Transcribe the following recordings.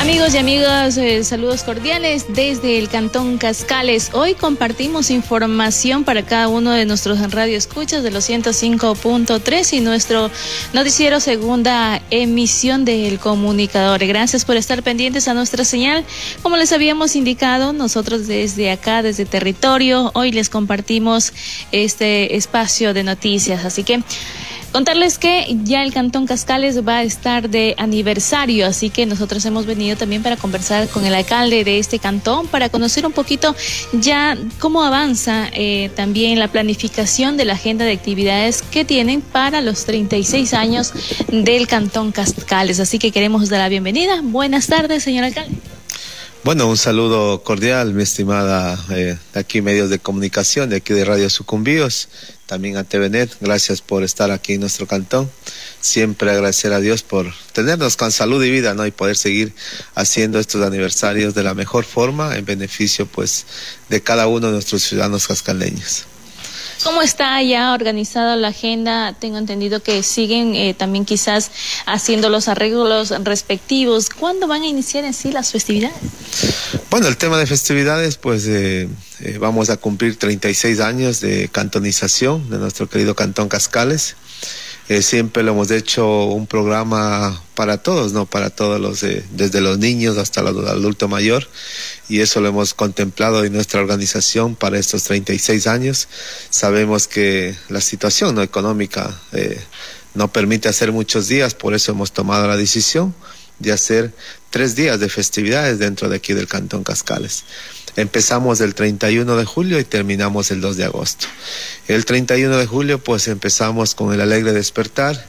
Amigos y amigas, saludos cordiales desde el Cantón Cascales. Hoy compartimos información para cada uno de nuestros radioescuchas de los 105.3 y nuestro noticiero segunda emisión del Comunicador. Gracias por estar pendientes a nuestra señal. Como les habíamos indicado, nosotros desde acá, desde territorio, hoy les compartimos este espacio de noticias. Así que contarles que ya el Cantón Cascales va a estar de aniversario, así que nosotros hemos venido también para conversar con el alcalde de este cantón, para conocer un poquito ya cómo avanza también la planificación de la agenda de actividades que tienen para los 36 años del Cantón Cascales. Así que queremos dar la bienvenida. Buenas tardes, señor alcalde. Bueno, un saludo cordial, mi estimada, aquí medios de comunicación, de aquí de Radio Sucumbíos, también a TVNet, gracias por estar aquí en nuestro cantón. Siempre agradecer a Dios por tenernos con salud y vida, ¿no? Y poder seguir haciendo estos aniversarios de la mejor forma, en beneficio, pues, de cada uno de nuestros ciudadanos cascaleños. ¿Cómo está ya organizada la agenda? Tengo entendido que siguen también quizás haciendo los arreglos respectivos. ¿Cuándo van a iniciar en sí las festividades? Bueno, el tema de festividades, pues vamos a cumplir 36 años de cantonización de nuestro querido Cantón Cascales. Siempre lo hemos hecho un programa para todos, ¿no? Para todos los, desde los niños hasta el adulto mayor, y eso lo hemos contemplado en nuestra organización para estos 36 años. Sabemos que la situación, ¿no?, económica no permite hacer muchos días, por eso hemos tomado la decisión de hacer 3 días de festividades dentro de aquí del Cantón Cascales. Empezamos el 31 de julio y terminamos el 2 de agosto. El 31 de julio, pues empezamos con el alegre despertar,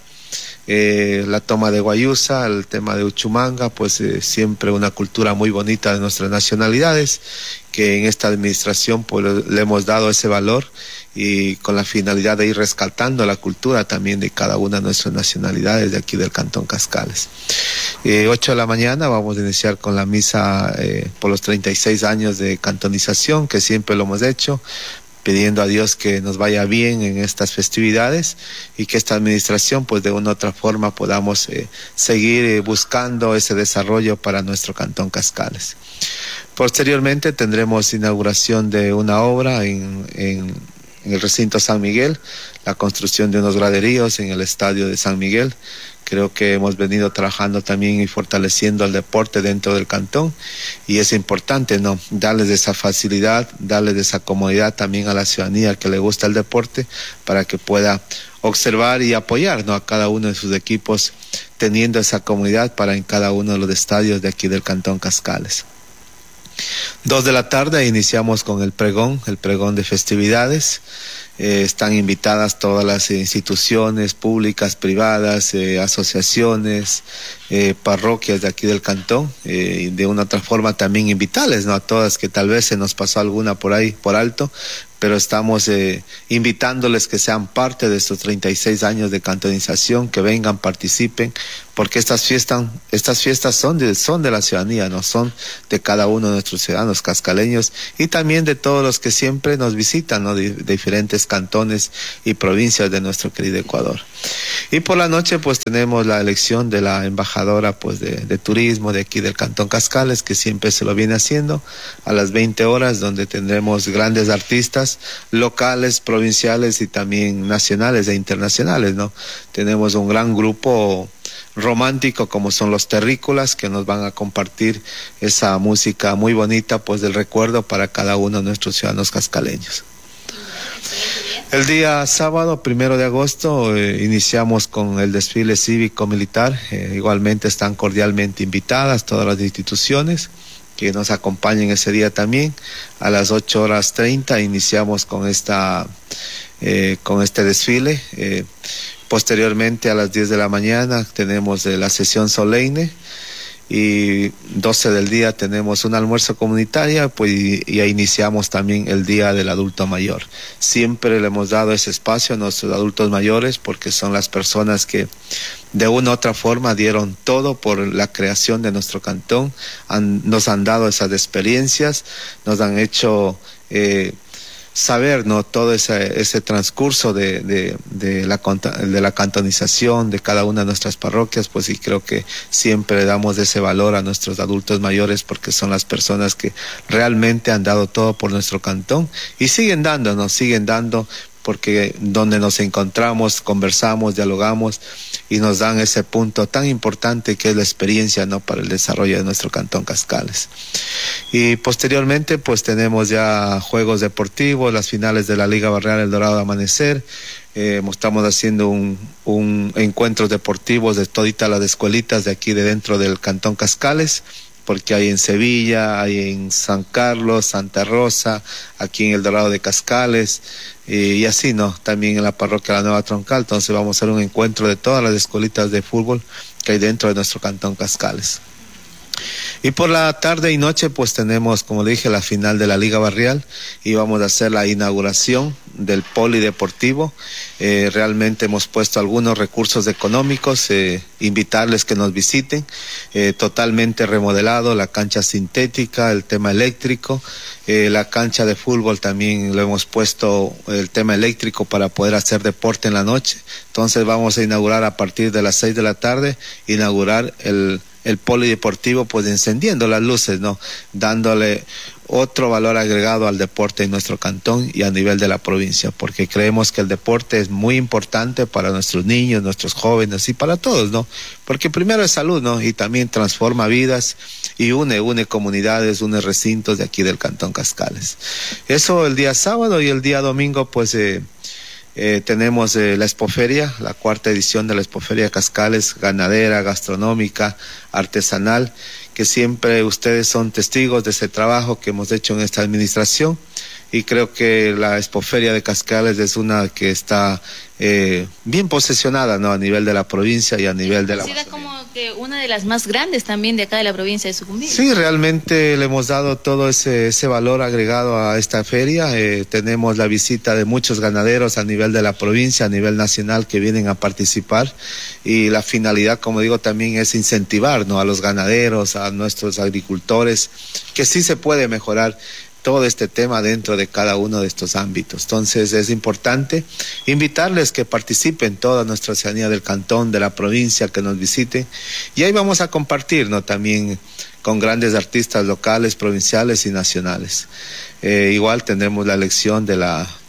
la toma de guayusa, el tema de Uchumanga, pues siempre una cultura muy bonita de nuestras nacionalidades, que en esta administración pues le hemos dado ese valor y con la finalidad de ir rescatando la cultura también de cada una de nuestras nacionalidades de aquí del Cantón Cascales. 8 de la mañana vamos a iniciar con la misa por los 36 años de cantonización, que siempre lo hemos hecho, pidiendo a Dios que nos vaya bien en estas festividades y que esta administración, pues de una u otra forma, podamos seguir buscando ese desarrollo para nuestro Cantón Cascales. Posteriormente tendremos inauguración de una obra en el recinto San Miguel, la construcción de unos graderíos en el estadio de San Miguel. Creo que hemos venido trabajando también y fortaleciendo el deporte dentro del cantón, y es importante, ¿no?, darles esa facilidad, darles esa comodidad también a la ciudadanía que le gusta el deporte, para que pueda observar y apoyar, ¿no?, a cada uno de sus equipos, teniendo esa comodidad para en cada uno de los estadios de aquí del Cantón Cascales. 2 de la tarde iniciamos con el pregón de festividades. Están invitadas todas las instituciones públicas, privadas, asociaciones, parroquias de aquí del cantón, y de una otra forma también invitarles, ¿no?, a todas, que tal vez se nos pasó alguna por ahí por alto, pero estamos invitándoles que sean parte de estos 36 años de cantonización, que vengan, participen, porque estas fiestas son de la ciudadanía, no son de cada uno de nuestros ciudadanos cascaleños, y también de todos los que siempre nos visitan, ¿no?, de diferentes cantones y provincias de nuestro querido Ecuador. Y por la noche pues tenemos la elección de la embajadora pues de turismo de aquí del Cantón Cascales, que siempre se lo viene haciendo a las 20 horas, donde tendremos grandes artistas locales, provinciales y también nacionales e internacionales, ¿no? Tenemos un gran grupo romántico como son los Terrícolas, que nos van a compartir esa música muy bonita pues del recuerdo para cada uno de nuestros ciudadanos cascaleños. El día sábado, 1 de agosto, iniciamos con el desfile cívico-militar. Igualmente están cordialmente invitadas todas las instituciones que nos acompañen ese día también. A las 8:30 iniciamos con este desfile. Posteriormente, a las 10 de la mañana, tenemos la sesión solemne. Y 12 del día tenemos un almuerzo comunitario, pues, y ahí iniciamos también el Día del Adulto Mayor. Siempre le hemos dado ese espacio a nuestros adultos mayores, porque son las personas que de una u otra forma dieron todo por la creación de nuestro cantón, nos han dado esas experiencias, nos han hecho saber, ¿no?, todo ese transcurso de la cantonización de cada una de nuestras parroquias, pues, y creo que siempre damos ese valor a nuestros adultos mayores porque son las personas que realmente han dado todo por nuestro cantón y siguen dando porque donde nos encontramos, conversamos, dialogamos y nos dan ese punto tan importante que es la experiencia, ¿no?, para el desarrollo de nuestro Cantón Cascales. Y posteriormente pues tenemos ya juegos deportivos, las finales de la Liga Barrial El Dorado de Amanecer. Estamos haciendo un encuentros deportivos de toditas las escuelitas de aquí de dentro del Cantón Cascales, porque hay en Sevilla, hay en San Carlos, Santa Rosa, aquí en El Dorado de Cascales, y así, ¿no?, también en la parroquia La Nueva Troncal. Entonces vamos a hacer un encuentro de todas las escuelitas de fútbol que hay dentro de nuestro Cantón Cascales. Y por la tarde y noche pues tenemos, como le dije, la final de la Liga Barrial y vamos a hacer la inauguración del polideportivo. Realmente hemos puesto algunos recursos económicos, invitarles que nos visiten, totalmente remodelado, la cancha sintética, el tema eléctrico, la cancha de fútbol también lo hemos puesto el tema eléctrico para poder hacer deporte en la noche. Entonces vamos a inaugurar a partir de las 6 de la tarde, inaugurar el polideportivo, pues encendiendo las luces, ¿no?, dándole otro valor agregado al deporte en nuestro cantón y a nivel de la provincia, porque creemos que el deporte es muy importante para nuestros niños, nuestros jóvenes y para todos, ¿no?, porque primero es salud, ¿no?, y también transforma vidas y une comunidades, une recintos de aquí del Cantón Cascales. Eso el día sábado, y el día domingo pues tenemos la Expoferia, la 4ª edición de la Expoferia Cascales, ganadera, gastronómica, artesanal, que siempre ustedes son testigos de ese trabajo que hemos hecho en esta administración, y creo que la Expoferia de Cascales es una que está bien posesionada, ¿no?, a nivel de la provincia y a nivel de la Amazonía. Como que una de las más grandes también de acá de la provincia de Sucumbíos. Sí, realmente le hemos dado todo ese valor agregado a esta feria. Tenemos la visita de muchos ganaderos a nivel de la provincia, a nivel nacional, que vienen a participar, y la finalidad, como digo, también es incentivar, ¿no?, a los ganaderos, a nuestros agricultores, que sí se puede mejorar todo este tema dentro de cada uno de estos ámbitos. Entonces es importante invitarles que participen, toda nuestra ciudadanía del cantón, de la provincia, que nos visiten, y ahí vamos a compartir, ¿no?, también con grandes artistas locales, provinciales y nacionales. Igual tenemos la elección de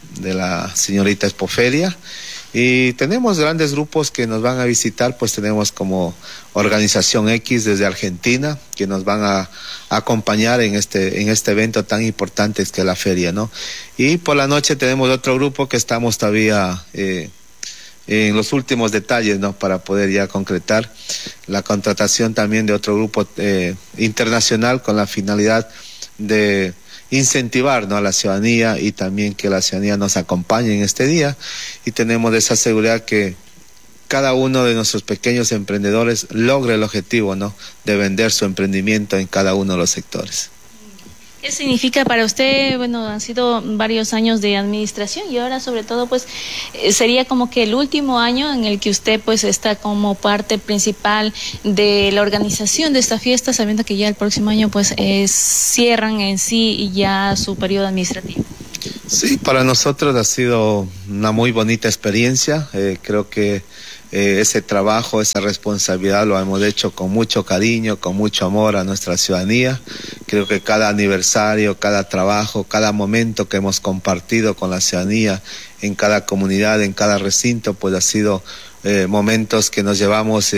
la señorita Expoferia, y tenemos grandes grupos que nos van a visitar, pues tenemos como Organización X desde Argentina, que nos van a acompañar en este evento tan importante que es la feria, ¿no? Y por la noche tenemos otro grupo que estamos todavía en los últimos detalles, ¿no?, para poder ya concretar la contratación también de otro grupo internacional con la finalidad de incentivar, ¿no?, a la ciudadanía, y también que la ciudadanía nos acompañe en este día, y tenemos esa seguridad que cada uno de nuestros pequeños emprendedores logre el objetivo, ¿no?, de vender su emprendimiento en cada uno de los sectores. ¿Qué significa para usted? Bueno, han sido varios años de administración y ahora sobre todo pues sería como que el último año en el que usted pues está como parte principal de la organización de esta fiesta, sabiendo que ya el próximo año pues cierran en sí y ya su periodo administrativo. Sí, para nosotros ha sido una muy bonita experiencia. Creo que ese trabajo, esa responsabilidad lo hemos hecho con mucho cariño, con mucho amor a nuestra ciudadanía. Creo que cada aniversario, cada trabajo, cada momento que hemos compartido con la ciudadanía en cada comunidad, en cada recinto, pues ha sido momentos que nos llevamos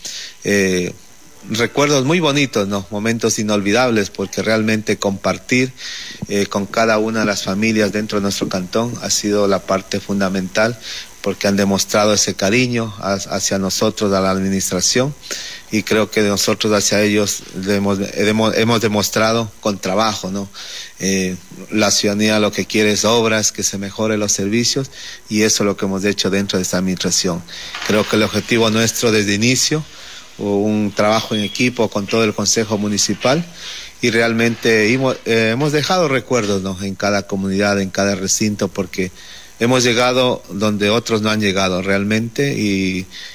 recuerdos muy bonitos, ¿no?, momentos inolvidables, porque realmente compartir con cada una de las familias dentro de nuestro cantón ha sido la parte fundamental, porque han demostrado ese cariño hacia nosotros, a la administración, y creo que nosotros hacia ellos hemos demostrado con trabajo, ¿no? La ciudadanía lo que quiere es obras, que se mejoren los servicios, y eso es lo que hemos hecho dentro de esta administración. Creo que el objetivo nuestro desde inicio, un trabajo en equipo con todo el Consejo Municipal, y realmente hemos dejado recuerdos, ¿no?, en cada comunidad, en cada recinto, porque hemos llegado donde otros no han llegado realmente, y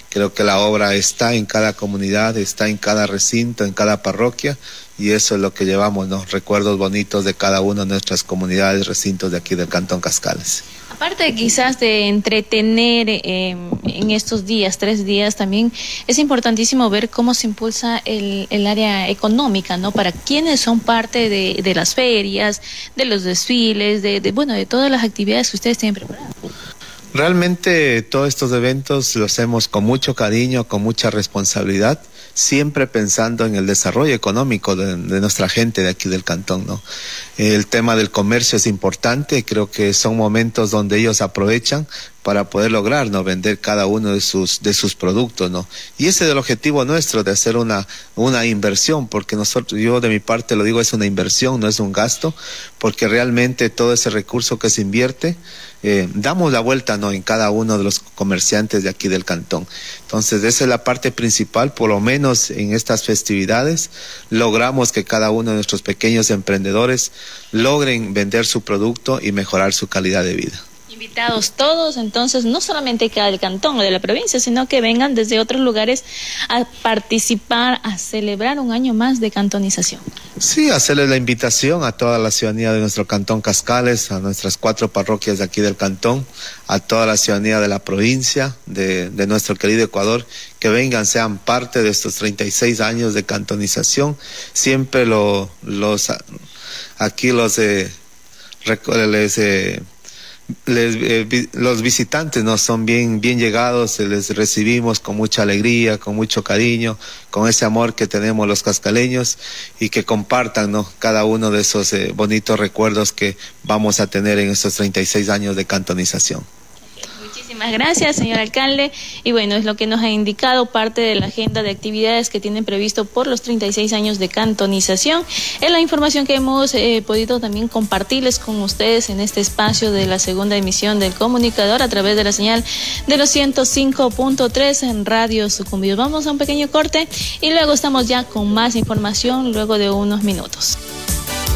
Creo que la obra está en cada comunidad, está en cada recinto, en cada parroquia, y eso es lo que llevamos, ¿no? Recuerdos bonitos de cada una de nuestras comunidades, recintos de aquí del Cantón Cascales. Aparte quizás de entretener en estos días, 3 días, también es importantísimo ver cómo se impulsa el área económica, ¿no? Para quienes son parte de las ferias, de los desfiles, de todas las actividades que ustedes tienen preparadas. Realmente todos estos eventos los hacemos con mucho cariño, con mucha responsabilidad, siempre pensando en el desarrollo económico de nuestra gente de aquí del cantón, ¿no? El tema del comercio es importante, creo que son momentos donde ellos aprovechan para poder lograr, ¿no?, vender cada uno de sus productos, ¿no? Y ese es el objetivo nuestro, de hacer una inversión, porque yo de mi parte lo digo, es una inversión, no es un gasto, porque realmente todo ese recurso que se invierte, damos la vuelta, ¿no?, en cada uno de los comerciantes de aquí del cantón. Entonces esa es la parte principal, por lo menos en estas festividades logramos que cada uno de nuestros pequeños emprendedores logren vender su producto y mejorar su calidad de vida. Invitados todos, entonces, no solamente acá del cantón o de la provincia, sino que vengan desde otros lugares a participar, a celebrar un año más de cantonización. Sí, hacerles la invitación a toda la ciudadanía de nuestro Cantón Cascales, a nuestras 4 parroquias de aquí del cantón, a toda la ciudadanía de la provincia, de nuestro querido Ecuador, que vengan, sean parte de estos 36 años de cantonización. Siempre los visitantes no son bien llegados, les recibimos con mucha alegría, con mucho cariño, con ese amor que tenemos los cascaleños, y que compartan, ¿no?, cada uno de esos bonitos recuerdos que vamos a tener en estos 36 años de cantonización. Muchísimas gracias, señor alcalde. Y bueno, es lo que nos ha indicado parte de la agenda de actividades que tienen previsto por los 36 años de cantonización. Es la información que hemos podido también compartirles con ustedes en este espacio de la segunda emisión del Comunicador a través de la señal de los 105.3 en Radio Sucumbíos. Vamos a un pequeño corte y luego estamos ya con más información luego de unos minutos.